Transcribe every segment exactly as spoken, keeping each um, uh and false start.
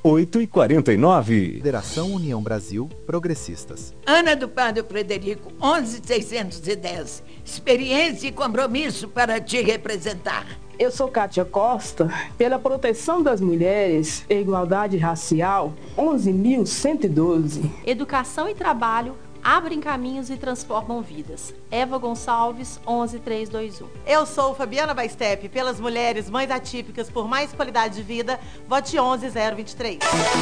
oito e quarenta e nove. Federação União Brasil Progressistas. Ana do Padre Frederico, onze mil seiscentos e dez. Experiência e compromisso para te representar. Eu sou Kátia Costa, pela proteção das mulheres e igualdade racial, onze mil cento e doze. Educação e trabalho abrem caminhos e transformam vidas. Eva Gonçalves, onze mil trezentos e vinte e um. Eu sou Fabiana Baistep, pelas mulheres mães atípicas por mais qualidade de vida, vote onze mil vinte e três.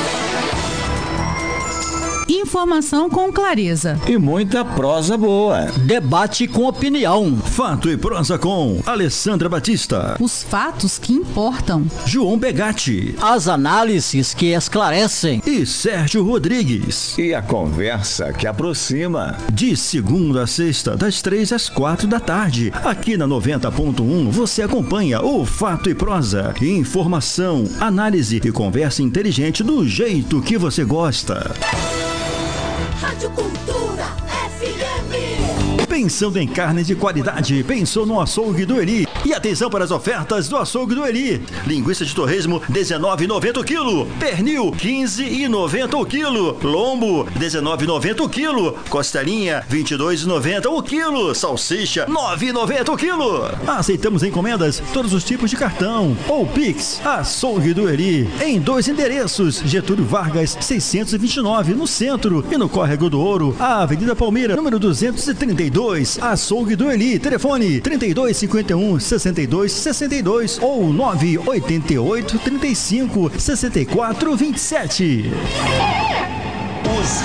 Informação com clareza e muita prosa boa. Debate com opinião. Fato e prosa com Alessandra Batista. Os fatos que importam. João Begatti. As análises que esclarecem. E Sérgio Rodrigues. E a conversa que aproxima. De segunda a sexta, das três às quatro da tarde. Aqui na noventa ponto um você acompanha o Fato e Prosa. Informação, análise e conversa inteligente do jeito que você gosta. Rádio Cultura F M. Pensando em carne de qualidade, pensou no Açougue do Eli. E atenção para as ofertas do Açougue do Eli. Linguiça de torresmo, dezenove reais e noventa centavos o quilo. Pernil, quinze reais e noventa centavos o quilo. Lombo, dezenove reais e noventa centavos o quilo. Costelinha, vinte e dois reais e noventa centavos o quilo. Salsicha, nove reais e noventa centavos o quilo. Aceitamos encomendas, todos os tipos de cartão ou Pix. Açougue do Eli, em dois endereços. Getúlio Vargas, seiscentos e vinte e nove, no centro. E no Córrego do Ouro, a Avenida Palmeira, número duzentos e trinta e dois. Açougue do Eli, telefone trinta e dois, cinquenta e um, sessenta e dois, sessenta e dois ou nove oito oito, trinta e cinco, sessenta e quatro, vinte e sete.